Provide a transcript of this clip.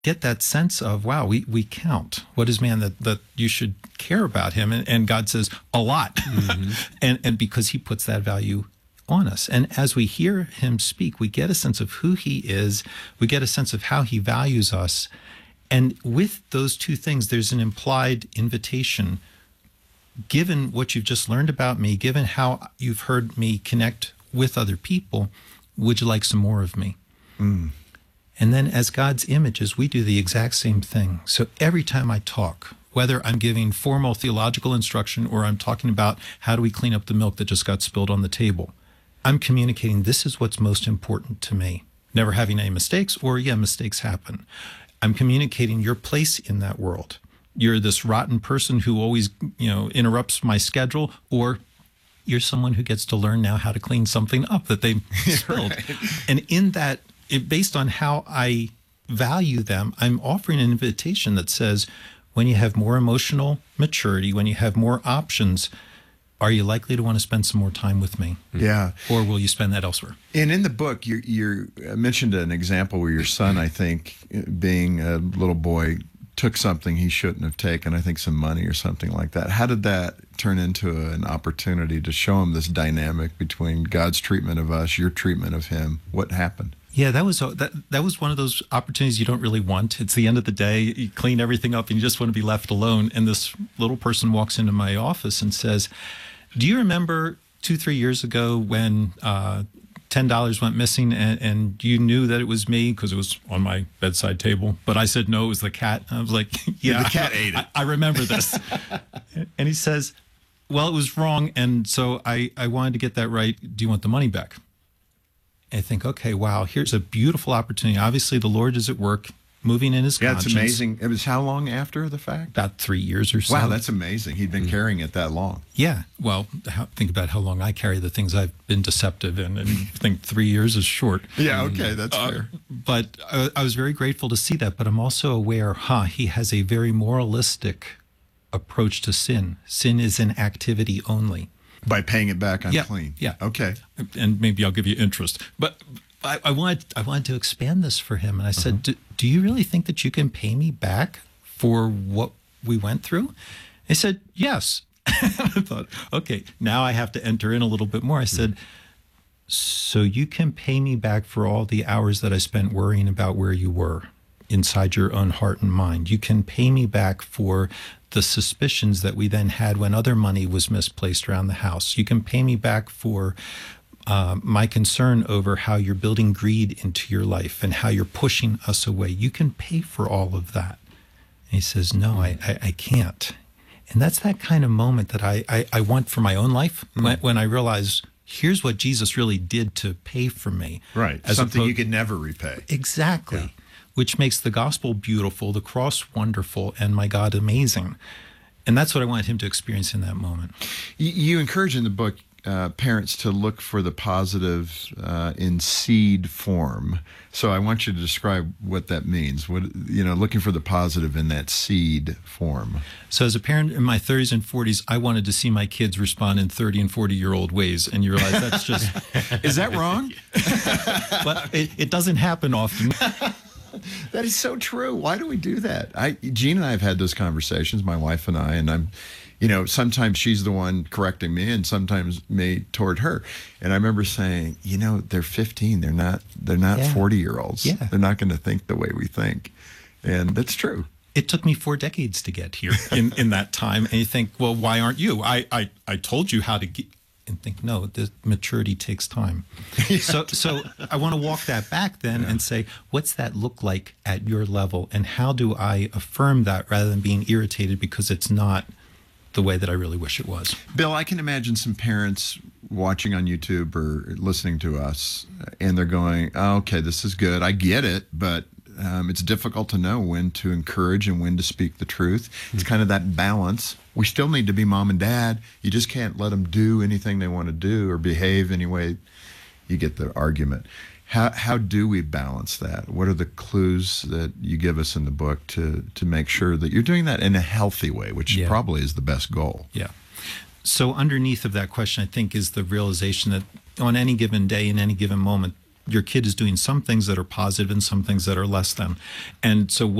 get that sense of, wow, we count. What is man that you should care about him? And God says a lot. Mm-hmm. and because he puts that value on us. And as we hear him speak, we get a sense of who he is. We get a sense of how he values us. And with those two things, there's an implied invitation. Given what you've just learned about me, given how you've heard me connect with other people, would you like some more of me? Mm. And then as God's images, we do the exact same thing. So every time I talk, whether I'm giving formal theological instruction or I'm talking about how do we clean up the milk that just got spilled on the table, I'm communicating this is what's most important to me. Never having any mistakes, or mistakes happen. I'm communicating your place in that world. You're this rotten person who always, interrupts my schedule, or you're someone who gets to learn now how to clean something up that they spilled. Right. And in that, based on how I value them, I'm offering an invitation that says, when you have more emotional maturity, when you have more options, are you likely to want to spend some more time with me? Yeah. Or will you spend that elsewhere? And in the book, you mentioned an example where your son, I think, being a little boy, took something he shouldn't have taken, I think some money or something like that. How did that turn into an opportunity to show him this dynamic between God's treatment of us, your treatment of him? What happened? Yeah, that was one of those opportunities you don't really want. It's the end of the day, you clean everything up and you just want to be left alone. And this little person walks into my office and says, do you remember 2-3 years ago when $10 went missing and you knew that it was me because it was on my bedside table, but I said, no, it was the cat. And I was like, yeah, the cat ate it. I remember this. And he says, well, it was wrong. And so I wanted to get that right. Do you want the money back? And I think, okay, wow, here's a beautiful opportunity. Obviously, the Lord is at work, moving in his conscience. Yeah, it's amazing. It was how long after the fact? About 3 years or so. Wow, that's amazing. He'd been carrying it that long. Yeah. Well, think about how long I carry the things I've been deceptive in, and I think 3 years is short. Yeah, okay, that's fair. But I was very grateful to see that, but I'm also aware, he has a very moralistic approach to sin. Sin is an activity only. By paying it back on clean. Yeah. Okay. And maybe I'll give you interest. But I wanted to expand this for him. And I said, do you really think that you can pay me back for what we went through? He said, yes. I thought, okay, now I have to enter in a little bit more. I said, so you can pay me back for all the hours that I spent worrying about where you were inside your own heart and mind. You can pay me back for the suspicions that we then had when other money was misplaced around the house. You can pay me back for my concern over how you're building greed into your life and how you're pushing us away. You can pay for all of that. And he says, no, I can't. And that's that kind of moment that I want for my own life when I realize here's what Jesus really did to pay for me. Right, something you could never repay. Exactly. Yeah. Which makes the gospel beautiful, the cross wonderful, and my God amazing. And that's what I wanted him to experience in that moment. You encourage in the book parents to look for the positive in seed form. So I want you to describe what that means. Looking for the positive in that seed form. So as a parent in my 30s and 40s, I wanted to see my kids respond in 30 and 40-year-old ways. And you realize that's just... Is that wrong? But it doesn't happen often. That is so true. Why do we do that? Jean and I have had those conversations, my wife and I, and I'm, sometimes she's the one correcting me and sometimes me toward her. And I remember saying, they're 15. They're not 40-year-olds. Yeah. They're not going to think the way we think. And that's true. It took me 4 decades to get here in that time. And you think, well, why aren't you? I told you how to get... And think, no, the maturity takes time. So I want to walk that back then and say, what's that look like at your level? And how do I affirm that rather than being irritated because it's not the way that I really wish it was? Bill, I can imagine some parents watching on YouTube or listening to us, and they're going, oh, okay, this is good. I get it, but it's difficult to know when to encourage and when to speak the truth. It's kind of that balance. We still need to be mom and dad. You just can't let them do anything they want to do or behave any way. You get the argument. How do we balance that? What are the clues that you give us in the book to make sure that you're doing that in a healthy way, which probably is the best goal? Yeah. So underneath of that question, I think, is the realization that on any given day, in any given moment, your kid is doing some things that are positive and some things that are less than. And so